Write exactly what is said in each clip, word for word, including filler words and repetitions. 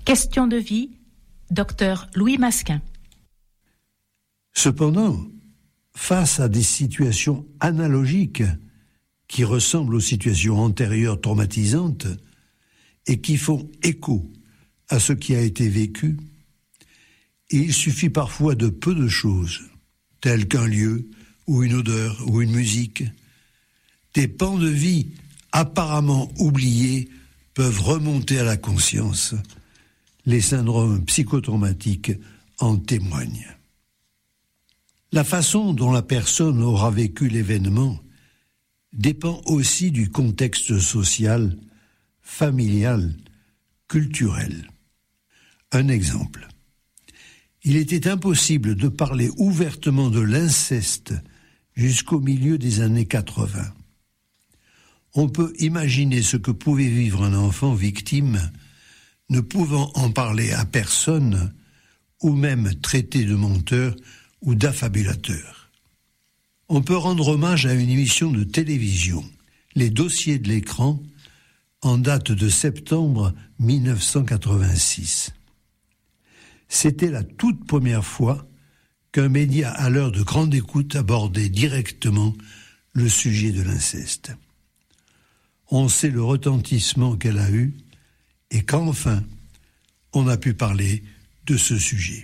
Question de vie, docteur Louis Masquin. Cependant, face à des situations analogiques qui ressemblent aux situations antérieures traumatisantes et qui font écho à ce qui a été vécu, il suffit parfois de peu de choses, telles qu'un lieu ou une odeur ou une musique. Des pans de vie apparemment oubliés peuvent remonter à la conscience. Les syndromes psychotraumatiques en témoignent. La façon dont la personne aura vécu l'événement dépend aussi du contexte social, familial, culturel. Un exemple. Il était impossible de parler ouvertement de l'inceste jusqu'au milieu des années quatre-vingts. On peut imaginer ce que pouvait vivre un enfant victime, ne pouvant en parler à personne, ou même traité de menteur ou d'affabulateur. On peut rendre hommage à une émission de télévision, Les Dossiers de l'écran, en date de septembre dix-neuf cent quatre-vingt-six. C'était la toute première fois qu'un média à l'heure de grande écoute abordait directement le sujet de l'inceste. On sait le retentissement qu'elle a eu et qu'enfin, on a pu parler de ce sujet.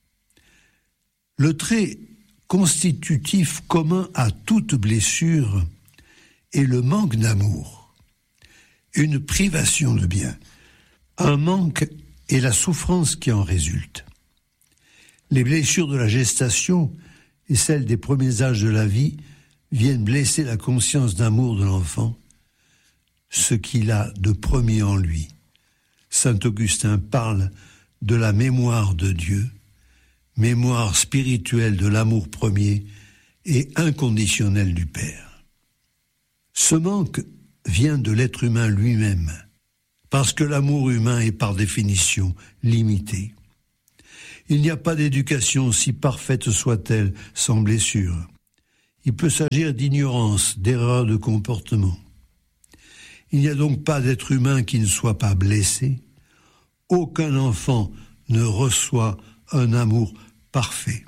Le trait constitutif commun à toute blessure est le manque d'amour, une privation de bien, un manque et la souffrance qui en résulte. Les blessures de la gestation et celles des premiers âges de la vie viennent blesser la conscience d'amour de l'enfant, ce qu'il a de premier en lui. Saint Augustin parle de la mémoire de Dieu, mémoire spirituelle de l'amour premier et inconditionnel du Père. Ce manque vient de l'être humain lui-même, parce que l'amour humain est par définition limité. Il n'y a pas d'éducation, si parfaite soit-elle, sans blessure. Il peut s'agir d'ignorance, d'erreur de comportement. Il n'y a donc pas d'être humain qui ne soit pas blessé. Aucun enfant ne reçoit un amour parfait.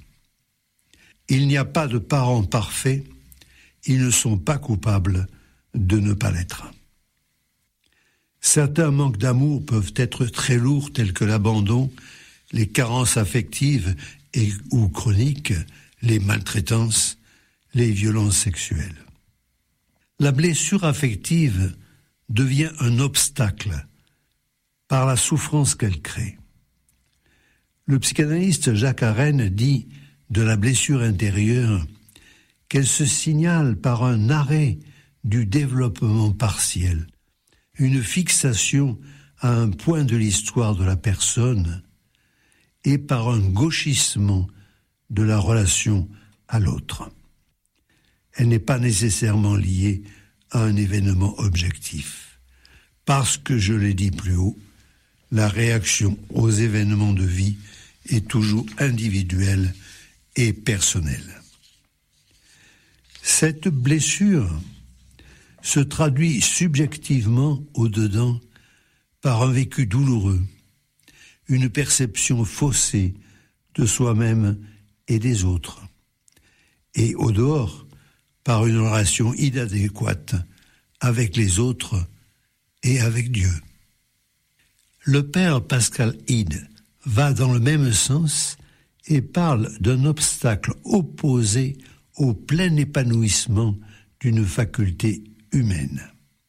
Il n'y a pas de parents parfaits. Ils ne sont pas coupables de ne pas l'être. Certains manques d'amour peuvent être très lourds, tels que l'abandon, les carences affectives et ou chroniques, les maltraitances, les violences sexuelles. La blessure affective devient un obstacle par la souffrance qu'elle crée. Le psychanalyste Jacques Arène dit de la blessure intérieure qu'elle se signale par un arrêt du développement partiel, une fixation à un point de l'histoire de la personne et par un gauchissement de la relation à l'autre. Elle n'est pas nécessairement liée à un événement objectif, parce que, je l'ai dit plus haut, la réaction aux événements de vie est toujours individuelle et personnelle. Cette blessure se traduit subjectivement au-dedans par un vécu douloureux, une perception faussée de soi-même et des autres, et au dehors par une relation inadéquate avec les autres et avec Dieu. Le père Pascal Hide va dans le même sens et parle d'un obstacle opposé au plein épanouissement d'une faculté humaine.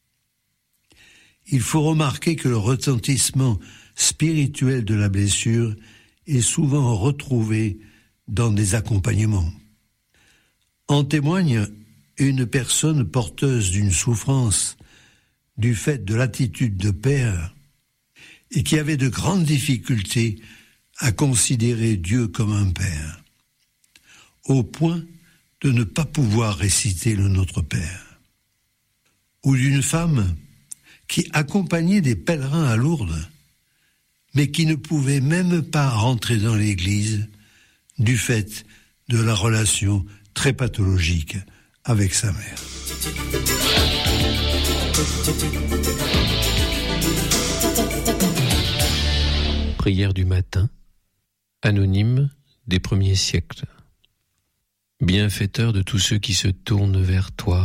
Il faut remarquer que le retentissement spirituel de la blessure est souvent retrouvé dans des accompagnements. En témoigne une personne porteuse d'une souffrance du fait de l'attitude de père et qui avait de grandes difficultés à considérer Dieu comme un père, au point de ne pas pouvoir réciter le Notre Père. Ou d'une femme qui accompagnait des pèlerins à Lourdes, mais qui ne pouvait même pas rentrer dans l'église du fait de la relation très pathologique avec sa mère. Prière du matin, anonyme des premiers siècles. Bienfaiteur de tous ceux qui se tournent vers toi,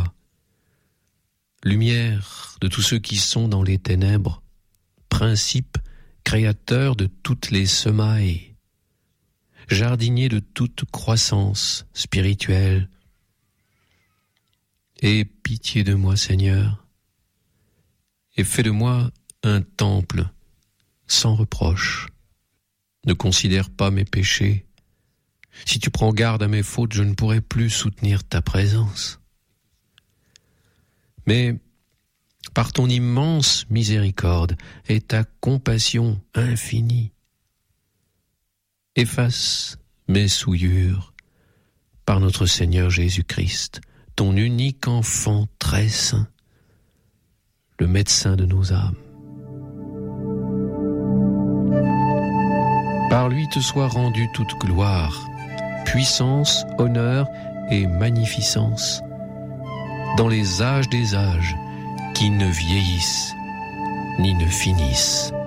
lumière de tous ceux qui sont dans les ténèbres, principe créateur de toutes les semailles, jardinier de toute croissance spirituelle. Aie pitié de moi, Seigneur, et fais de moi un temple sans reproche. Ne considère pas mes péchés. Si tu prends garde à mes fautes, je ne pourrai plus soutenir ta présence. Mais par ton immense miséricorde et ta compassion infinie, efface mes souillures par notre Seigneur Jésus-Christ, ton unique enfant très saint, le médecin de nos âmes. Par lui te soit rendue toute gloire, puissance, honneur et magnificence, dans les âges des âges, qui ne vieillissent ni ne finissent.